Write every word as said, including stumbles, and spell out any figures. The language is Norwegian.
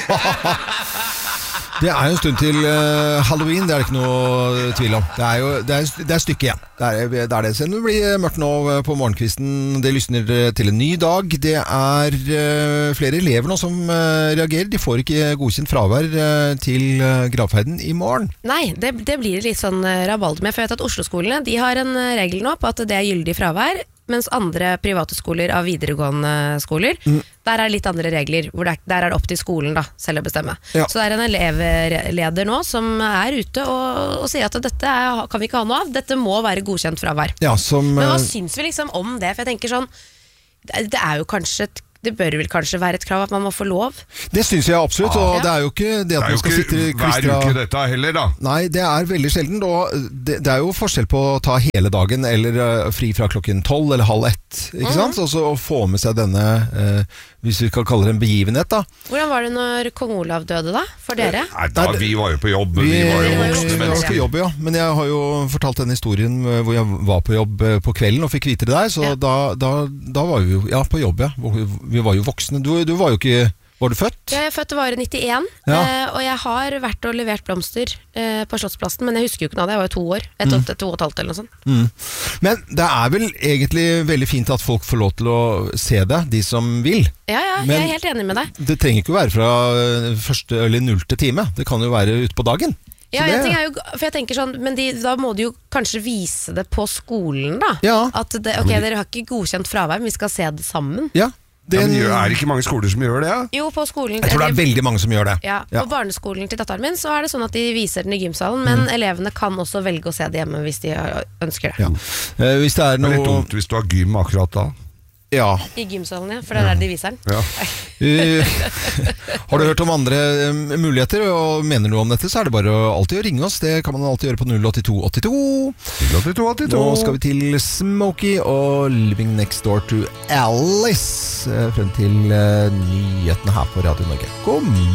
Det er jo en stund til uh, Halloween, det er det ikke noe tvil om. Det er jo det er, det er stykket igjen. Det er det. Er det. Så det blir mørkt nå på morgenkvisten. Det lysner til en ny dag. Det er uh, flere elever nå som uh, reagerer. De får ikke godkjent fravær uh, til uh, gravferden i morgen. Nei, det, det blir litt sånn rabalder med. For jeg vet at Oslo-skolene de har en regel nå på at det er gyldig fravær, mens andre private skoler av videregående skoler, mm. der er det litt andre regler, hvor det er, der er det opp til skolen da, selv å bestemme. Ja. Så det er en elevleder nå som er ute og, og sier at dette er, kan vi ikke ha noe av, dette må være godkjent fravær. Ja, som, Men hva syns vi liksom om det? For jeg tenker sånn, det, det er jo kanskje et Det bør vel kanskje være et krav at man må få lov? Det synes jeg absolutt, og ja. det er jo ikke det at man skal sitte hver uke dette heller da. Nei, det er veldig sjelden, og det, det er jo forskjell på å ta hele dagen, eller uh, fri fra klokken tolv eller halv ett, ikke mm. sant? Og så å få med seg denne, uh, hvis vi kan kalle det en begivenhet da. Hvordan var det når Kong Olav døde da, for dere? Nei, da, vi var jo på jobb, vi, vi var jo voksne mennesker. Vi var på jobb, ja, men jeg har jo fortalt denne historien hvor jeg var på jobb på kvelden og fikk vite det der, så ja. da, da, da var vi jo ja, på jobb, ja. Vi var jo voksne. Du, du var jo ikke... Var du født? Jeg er født i våren nittien, ja. eh, og jeg har vært og levert blomster eh, på Slottsplassen, men jeg husker jo ikke noe av det, jeg var jo to år, et, mm. to og et halvt eller noe sånt. Mm. Men det er vel egentlig veldig fint at folk får lov til å se det, de som vil. Ja, ja, men jeg er helt enig med deg. Det trenger ikke å være fra første eller nullte time, det kan jo være ute på dagen. Ja, jeg tenker, jo, for jeg tenker sånn, men de, da må de jo kanskje vise det på skolen da. Ja. At det, ok, dere har ikke godkjent fravær, men vi skal se det sammen. Ja. Det ja, er det ikke mange skoler som gjør det? Ja? Jo, på skolen. Jeg tror det er veldig mange som gjør det. Ja, på ja. barneskolen til datteren min så er det sånn at de viser den i gymsalen, men mm. elevene kan også velge å se det hjemme hvis de ønsker det. Ja. Eh, hvis det er noe... Det er litt dumt hvis du har gym akkurat da. Ja. I gymsalen, ja, for det er der de viser den. Ja. uh, har du hørt om andre um, muligheter og mener noe om dette, så er det bare alltid å ringe oss. Det kan man alltid gjøre på null åtte to åtte to. null åtte to åtte to. Nå skal vi til Smokey og Living Next Door to Alice, uh, frem til uh, nyhetene her på Radio Norge. Kom!